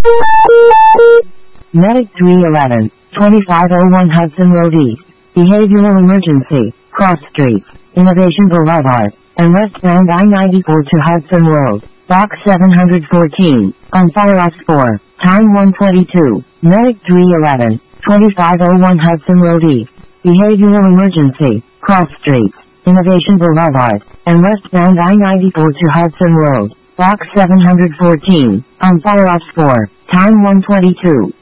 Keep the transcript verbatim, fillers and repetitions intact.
Medic three eleven, twenty-five oh one Hudson Road East. Behavioral emergency. Cross streets. Innovation Boulevard. And westbound I ninety-four to Hudson Road. Box seven fourteen. On fire ops four. Time one twenty-two. Medic three eleven, twenty-five oh one Hudson Road East. Behavioral emergency. Cross streets. Innovation Boulevard. And westbound I ninety-four to Hudson Road. Box seven fourteen. On fire ops four. Time one twenty-two.